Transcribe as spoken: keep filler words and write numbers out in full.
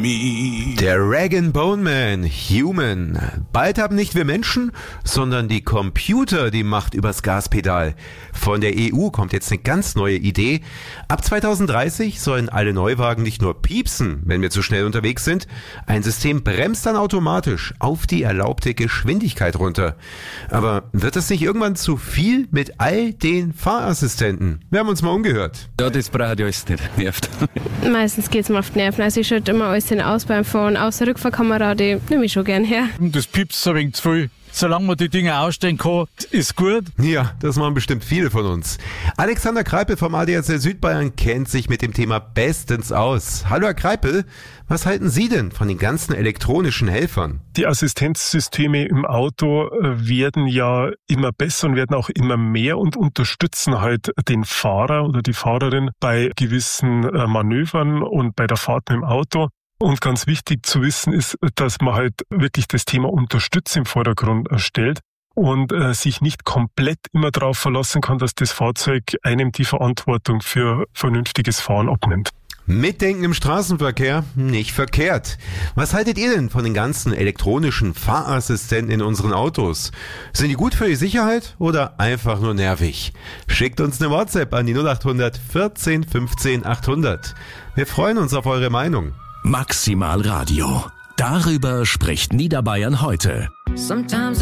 me. Der Rag and Bone Man, Human. Bald haben nicht wir Menschen, sondern die Computer die Macht übers Gaspedal. Von der E U kommt jetzt eine ganz neue Idee. Ab zwanzig dreißig sollen alle Neuwagen nicht nur piepsen, wenn wir zu schnell unterwegs sind. Ein System bremst dann automatisch auf die erlaubte Geschwindigkeit runter. Aber wird das nicht irgendwann zu viel mit all den Fahrassistenten? Wir haben uns mal umgehört. Ja, das braucht ja alles nicht. Nervt. Meistens geht es mir auf die Nerven. Also ich schalte immer alles aus beim Fahren. Außer Rückfahrkamera, die nehme ich schon gern her. Das piepst ein wenig zu viel. Solange man die Dinge ausstellen kann, ist gut. Ja, das machen bestimmt viele von uns. Alexander Kreipel vom A D A C Südbayern kennt sich mit dem Thema bestens aus. Hallo Herr Kreipel, was halten Sie denn von den ganzen elektronischen Helfern? Die Assistenzsysteme im Auto werden ja immer besser und werden auch immer mehr und unterstützen halt den Fahrer oder die Fahrerin bei gewissen Manövern und bei der Fahrt mit dem Auto. Und ganz wichtig zu wissen ist, dass man halt wirklich das Thema Unterstützung im Vordergrund stellt und äh, sich nicht komplett immer darauf verlassen kann, dass das Fahrzeug einem die Verantwortung für vernünftiges Fahren abnimmt. Mitdenken im Straßenverkehr? Nicht verkehrt. Was haltet ihr denn von den ganzen elektronischen Fahrassistenten in unseren Autos? Sind die gut für die Sicherheit oder einfach nur nervig? Schickt uns eine WhatsApp an die null acht hundert vierzehn fünfzehn achthundert. Wir freuen uns auf eure Meinung. Maximal Radio. Darüber spricht Niederbayern heute.